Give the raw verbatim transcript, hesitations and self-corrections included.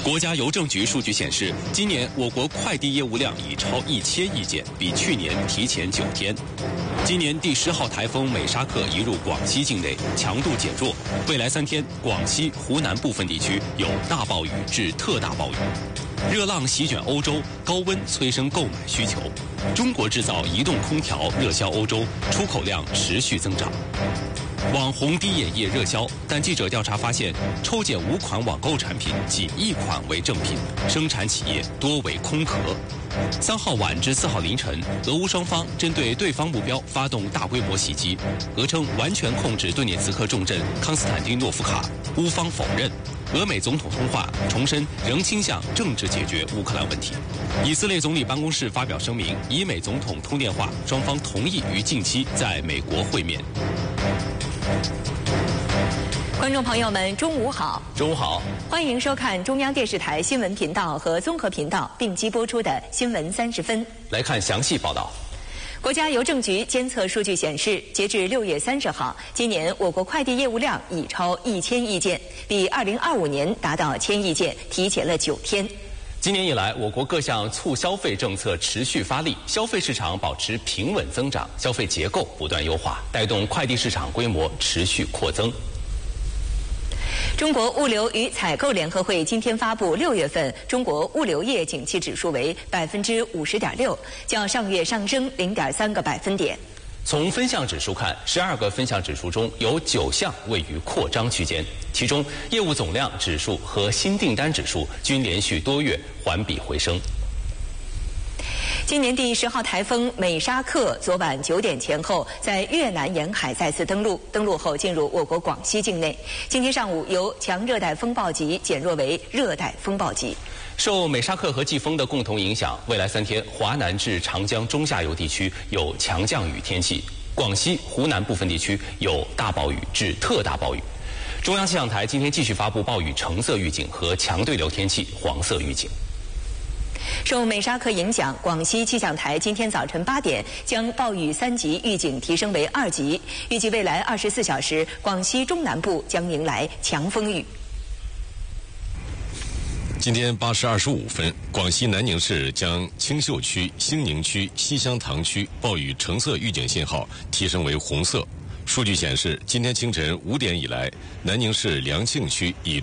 国家邮政局数据显示，今年我国快递业务量已超一千亿件，比去年提前九天。今年第十号台风美沙克移入广西境内，强度减弱。未来三天，广西、湖南部分地区有大暴雨至特大暴雨。热浪席卷欧洲，高温催生购买需求。中国制造移动空调热销欧洲，出口量持续增长。网红滴眼液热销，但记者调查发现，抽检五款网购产品，仅一款为正品，生产企业多为空壳。三号晚至四号凌晨，俄乌双方针对对方目标发动大规模袭击，俄称完全控制顿涅茨克重镇康斯坦丁诺夫卡，乌方否认。俄美总统通话重申仍倾向政治解决乌克兰问题。以色列总理办公室发表声明，以美总统通电话，双方同意于近期在美国会面。 观众朋友们，中午好！ 中午好， 欢迎收看中央电视台新闻频道和综合频道并机播出的《新闻三十分》。 来看详细报道。 国家邮政局监测数据显示，截至六月三十号，今年我国快递业务量已超一千亿件，比二零二五年达到千亿件提前了九天。 今年以来，我国各项促消费政策持续发力，消费市场保持平稳增长，消费结构不断优化，带动快递市场规模持续扩增。 中国物流与采购联合会今天发布六月份中国物流业景气指数为百分之五十点六，较上月上升零点三个百分点。 从分项指数看，十二个分项指数中有九项位于扩张区间，其中业务总量指数和新订单指数均连续多月环比回升。 今年第十号台风美沙克昨晚九点前后在越南沿海再次登陆，登陆后进入我国广西境内。今天上午由强热带风暴级减弱为热带风暴级。 受美沙克和季风的共同影响，未来三天华南至长江中下游地区有强降雨天气，广西、湖南部分地区有大暴雨至特大暴雨。中央气象台今天继续发布暴雨橙色预警和强对流天气黄色预警。 受美沙克影响，广西气象台今天早晨八点将暴雨三级预警提升为二级，预计未来二十四小时，广西中南部将迎来强风雨。 今天八时二十五分，广西南宁市将青秀区、兴宁区、西乡塘区暴雨橙色预警信号提升为红色。数据显示，今天清晨五点以来，南宁市良庆区已